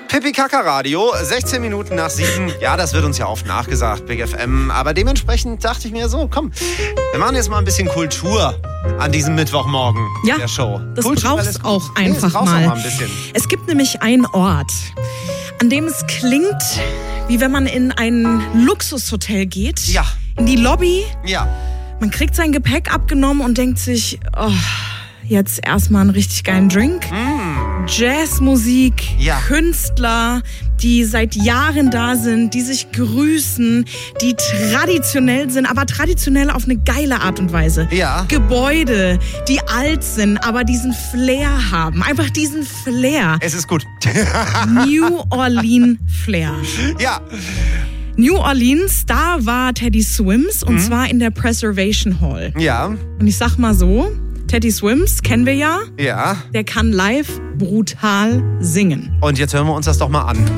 Pipi Kaka Radio, 16 Minuten nach 7. Ja, das wird uns ja oft nachgesagt, Big FM. Aber dementsprechend dachte ich mir so, komm, wir machen jetzt mal ein bisschen Kultur an diesem Mittwochmorgen der Show. Das Kultur, brauchst auch einfach brauchst mal. Auch mal ein bisschen. Es gibt nämlich einen Ort, an dem es klingt, wie wenn man in ein Luxushotel geht. Ja. In die Lobby. Ja. Man kriegt sein Gepäck abgenommen und denkt sich, oh, jetzt erstmal einen richtig geilen Drink. Jazzmusik, Künstler, die seit Jahren da sind, die sich grüßen, die traditionell sind, aber traditionell auf eine geile Art und Weise. Ja. Gebäude, die alt sind, aber diesen Flair haben. Einfach diesen Flair. Es ist gut. New Orleans Flair. Ja. New Orleans, da war Teddy Swims und zwar in der Preservation Hall. Ja. Und ich sag mal so, Teddy Swims kennen wir ja. Ja. Der kann live brutal singen. Und jetzt hören wir uns das doch mal an.